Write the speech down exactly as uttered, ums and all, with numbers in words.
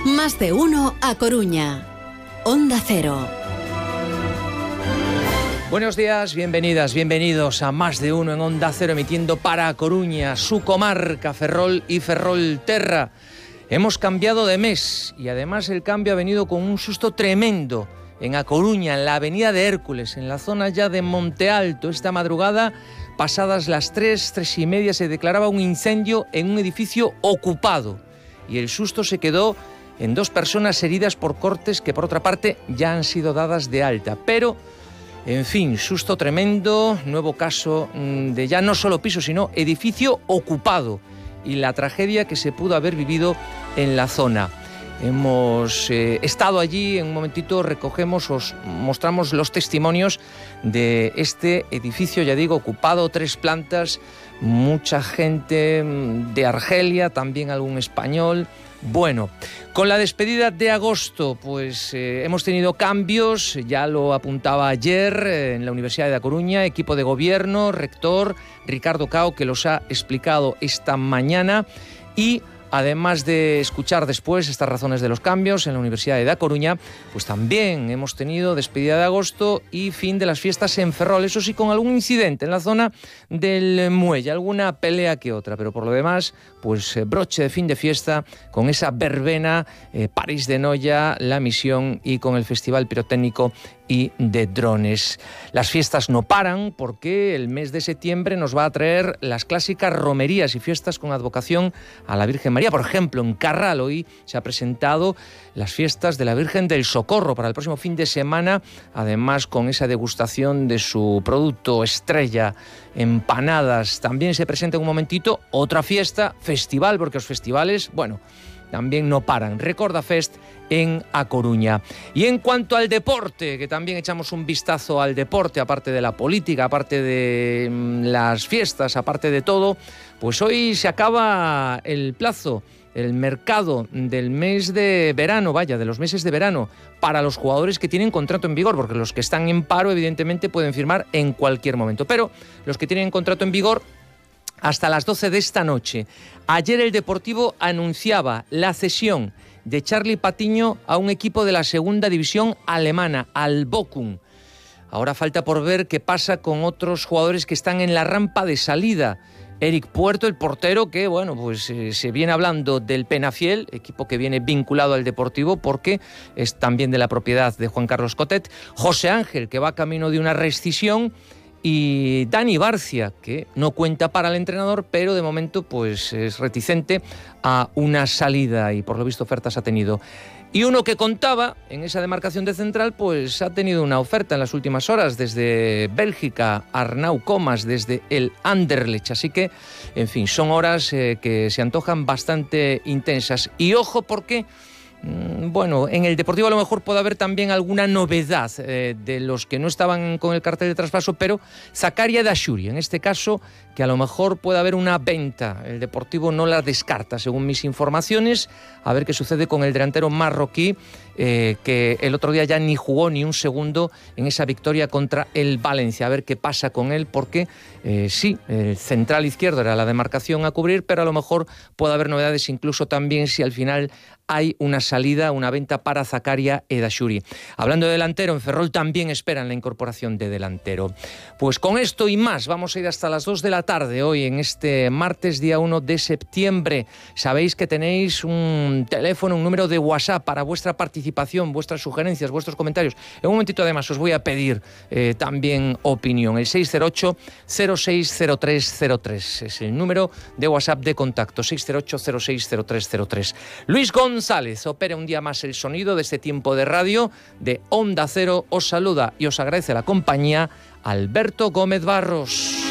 Más de uno a Coruña. Onda Cero. Buenos días, bienvenidas, bienvenidos a Más de Uno en Onda Cero, emitiendo para Coruña, su comarca, Ferrol y Ferrolterra. Hemos cambiado de mes y además el cambio ha venido con un susto tremendo en A Coruña, en la avenida de Hércules, en la zona ya de Monte Alto. Esta madrugada, pasadas las tres, tres y media, se declaraba un incendio en un edificio ocupado y el susto se quedó en dos personas heridas por cortes que, por otra parte, ya han sido dadas de alta. Pero, en fin, susto tremendo, nuevo caso de ya no solo piso, sino edificio ocupado y la tragedia que se pudo haber vivido en la zona. Hemos eh, estado allí, en un momentito recogemos, os mostramos los testimonios de este edificio, ya digo, ocupado, tres plantas, mucha gente de Argelia, también algún español. Bueno, con la despedida de agosto, pues eh, hemos tenido cambios, ya lo apuntaba ayer eh, en la Universidad de A Coruña, equipo de gobierno, rector Ricardo Cao, que los ha explicado esta mañana, y además de escuchar después estas razones de los cambios en la Universidad de A Coruña, pues también hemos tenido despedida de agosto y fin de las fiestas en Ferrol, eso sí, con algún incidente en la zona del muelle, alguna pelea que otra, pero por lo demás, pues broche de fin de fiesta con esa verbena, eh, París de Noia, La Misión y con el Festival Pirotécnico y de drones. Las fiestas no paran porque el mes de septiembre nos va a traer las clásicas romerías y fiestas con advocación a la Virgen María. Por ejemplo, en Carral hoy se ha presentado las fiestas de la Virgen del Socorro para el próximo fin de semana, además con esa degustación de su producto estrella, empanadas. También se presenta en un momentito otra fiesta, festival, porque los festivales, bueno, también no paran. Recorda Fest en A Coruña. Y en cuanto al deporte, que también echamos un vistazo al deporte, aparte de la política, aparte de las fiestas, aparte de todo, pues hoy se acaba el plazo, el mercado del mes de verano, vaya, de los meses de verano, para los jugadores que tienen contrato en vigor, porque los que están en paro, evidentemente, pueden firmar en cualquier momento. Pero los que tienen contrato en vigor, hasta las doce de esta noche. Ayer el Deportivo anunciaba la cesión de Charlie Patiño a un equipo de la segunda división alemana, al Bochum. Ahora falta por ver qué pasa con otros jugadores que están en la rampa de salida. Eric Puerto, el portero, que bueno, pues eh, se viene hablando del Penafiel, equipo que viene vinculado al Deportivo porque es también de la propiedad de Juan Carlos Cotet. José Ángel, que va camino de una rescisión. Y Dani Barcia, que no cuenta para el entrenador, pero de momento pues es reticente a una salida y por lo visto ofertas ha tenido. Y uno que contaba en esa demarcación de central, pues ha tenido una oferta en las últimas horas desde Bélgica, Arnau Comas, desde el Anderlecht. Así que, en fin, son horas eh, que se antojan bastante intensas. Y ojo porque, bueno, en el Deportivo a lo mejor puede haber también alguna novedad eh, de los que no estaban con el cartel de traspaso, pero Zakaria Ejdasouri, en este caso, que a lo mejor puede haber una venta. El Deportivo no la descarta, según mis informaciones. A ver qué sucede con el delantero marroquí, eh, que el otro día ya ni jugó ni un segundo en esa victoria contra el Valencia. A ver qué pasa con él, porque eh, sí, el central izquierdo era la demarcación a cubrir, pero a lo mejor puede haber novedades incluso también si al final hay una salida, una venta para Zakaria Ejdasouri. Hablando de delantero, en Ferrol también esperan la incorporación de delantero. Pues con esto y más vamos a ir hasta las dos de la tarde hoy, en este martes día uno de septiembre. Sabéis que tenéis un teléfono, un número de WhatsApp para vuestra participación, vuestras sugerencias, vuestros comentarios. En un momentito además os voy a pedir eh, también opinión. El seis cero ocho cero seis cero tres cero tres es el número de WhatsApp de contacto, seis cero ocho cero seis cero tres cero tres. Luis González opera un día más el sonido de este tiempo de radio de Onda Cero. Os saluda y os agradece la compañía Alberto Gómez Barros.